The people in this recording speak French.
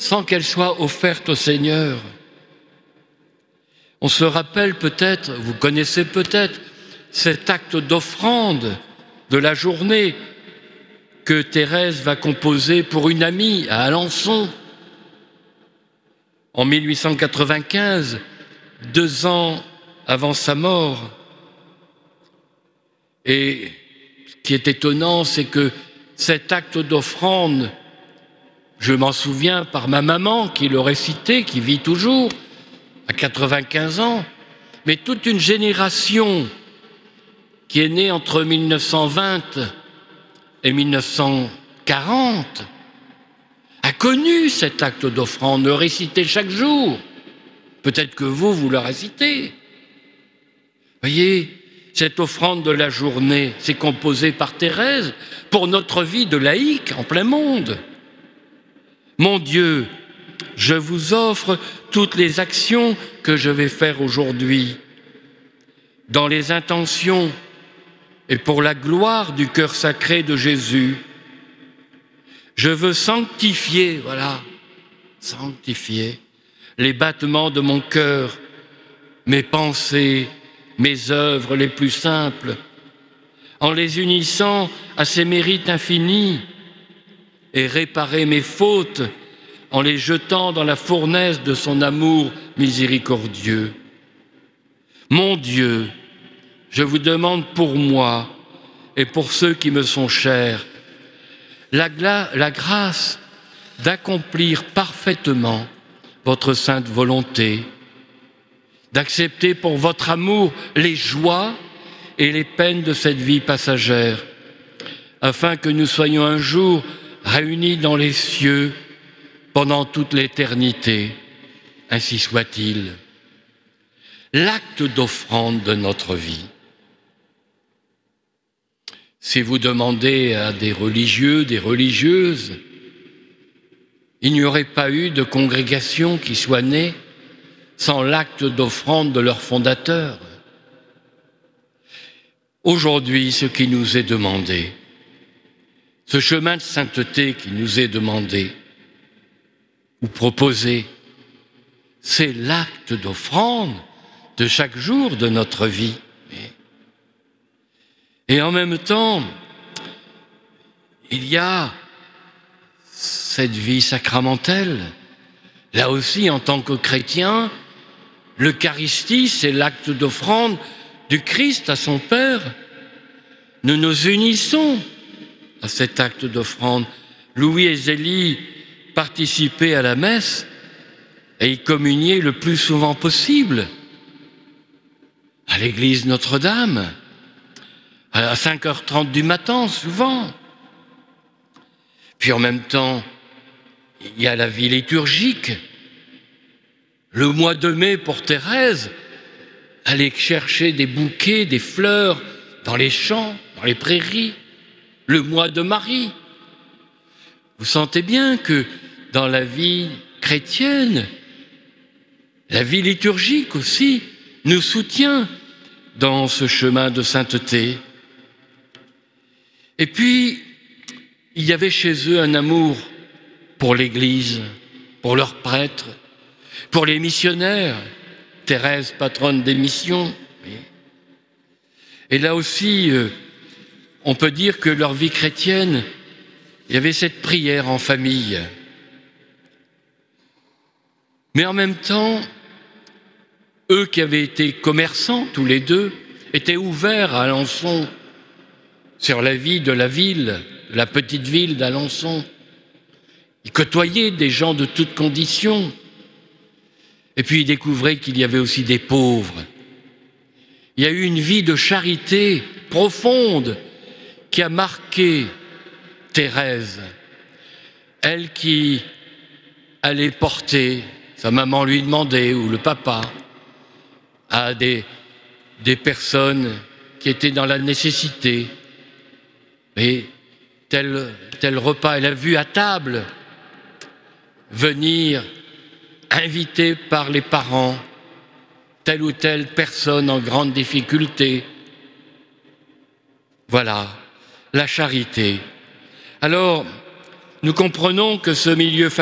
sans qu'elle soit offerte au Seigneur. On se rappelle peut-être, vous connaissez peut-être, cet acte d'offrande de la journée que Thérèse va composer pour une amie à Alençon en 1895, 2 ans avant sa mort. Et ce qui est étonnant, c'est que cet acte d'offrande, je m'en souviens par ma maman qui le récitait, qui vit toujours à 95 ans, mais toute une génération qui est née entre 1920 et 1940 a connu cet acte d'offrande, le réciter chaque jour. Peut-être que vous le récitez. Voyez, cette offrande de la journée, c'est composé par Thérèse pour notre vie de laïque en plein monde. Mon Dieu, je vous offre toutes les actions que je vais faire aujourd'hui, dans les intentions et pour la gloire du cœur sacré de Jésus. Je veux sanctifier, sanctifier les battements de mon cœur, mes pensées, mes œuvres les plus simples, en les unissant à ses mérites infinis, et réparer mes fautes en les jetant dans la fournaise de son amour miséricordieux. Mon Dieu, je vous demande pour moi et pour ceux qui me sont chers la grâce d'accomplir parfaitement votre sainte volonté, d'accepter pour votre amour les joies et les peines de cette vie passagère, afin que nous soyons un jour réunis dans les cieux pendant toute l'éternité. Ainsi soit-il. L'acte d'offrande de notre vie. Si vous demandez à des religieux, des religieuses, il n'y aurait pas eu de congrégation qui soit née sans l'acte d'offrande de leur fondateur. Aujourd'hui, ce qui nous est demandé, ce chemin de sainteté qui nous est demandé ou proposé, c'est l'acte d'offrande de chaque jour de notre vie. Et en même temps, il y a cette vie sacramentelle. Là aussi, en tant que chrétien, l'Eucharistie, c'est l'acte d'offrande du Christ à son Père. Nous nous unissons à cet acte d'offrande. Louis et Zélie participaient à la messe et y communiaient le plus souvent possible à l'église Notre-Dame, à 5h30 du matin, souvent. Puis en même temps, il y a la vie liturgique. Le mois de mai pour Thérèse, aller chercher des bouquets, des fleurs dans les champs, dans les prairies. Le mois de Marie. Vous sentez bien que dans la vie chrétienne, la vie liturgique aussi nous soutient dans ce chemin de sainteté. Et puis, il y avait chez eux un amour pour l'Église, pour leurs prêtres, pour les missionnaires. Thérèse, patronne des missions. Et là aussi, on peut dire que leur vie chrétienne, il y avait cette prière en famille. Mais en même temps, eux qui avaient été commerçants tous les deux, étaient ouverts à Alençon sur la vie de la ville, de la petite ville d'Alençon. Ils côtoyaient des gens de toutes conditions. Et puis ils découvraient qu'il y avait aussi des pauvres. Il y a eu une vie de charité profonde qui a marqué Thérèse. Elle qui allait porter, sa maman lui demandait, ou le papa, à des personnes qui étaient dans la nécessité. Mais tel repas, elle a vu à table venir, invité par les parents, telle ou telle personne en grande difficulté. Voilà, la charité. Alors, nous comprenons que ce milieu